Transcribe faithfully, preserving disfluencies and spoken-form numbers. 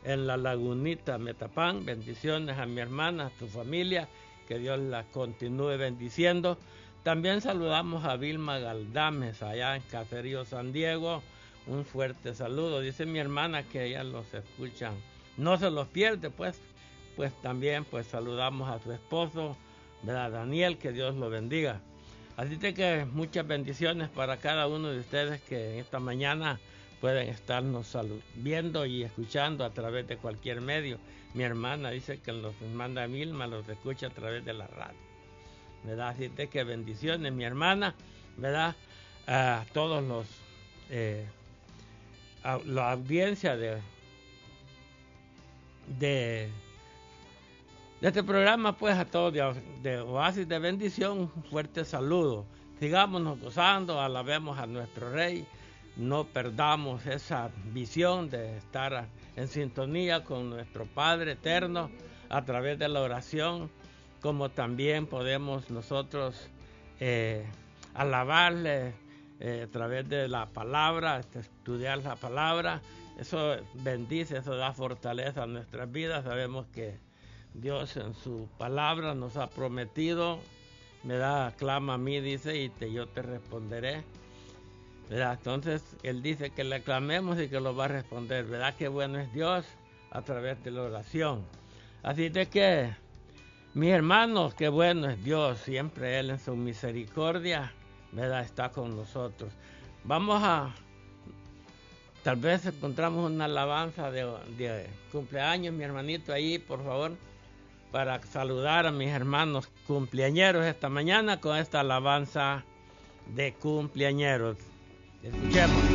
en la Lagunita, Metapán. Bendiciones a mi hermana, a tu familia, que Dios la continúe bendiciendo. También saludamos a Vilma Galdames, allá en Caserío San Diego. Un fuerte saludo. Dice mi hermana que ella los escuchan, no se los pierde, pues. Pues también pues saludamos a su esposo, ¿verdad? Daniel, que Dios lo bendiga. Así que muchas bendiciones para cada uno de ustedes que esta mañana pueden estarnos viendo y escuchando a través de cualquier medio. Mi hermana dice que los manda Vilma, los escucha a través de la radio, ¿verdad? Así que bendiciones, mi hermana, ¿verdad? A todos los, eh, a la audiencia de, de, de este programa, pues a todos de, de Oasis de Bendición, un fuerte saludo. Sigámonos gozando, alabemos a nuestro Rey. No perdamos esa visión de estar en sintonía con nuestro Padre eterno a través de la oración, como también podemos nosotros eh, alabarle eh, a través de la palabra, estudiar la palabra. Eso bendice, eso da fortaleza a nuestras vidas. Sabemos que Dios en su palabra nos ha prometido, me da, clama a mí, dice, y te, yo te responderé. ¿Verdad? Entonces, Él dice que le clamemos y que lo va a responder. ¿Verdad? Qué bueno es Dios a través de la oración. Así de que, mis hermanos, qué bueno es Dios. Siempre Él en su misericordia, ¿verdad? Está con nosotros. Vamos a, tal vez encontramos una alabanza de, de cumpleaños, mi hermanito, ahí, por favor, para saludar a mis hermanos cumpleañeros esta mañana con esta alabanza de cumpleañeros. Escuchemos.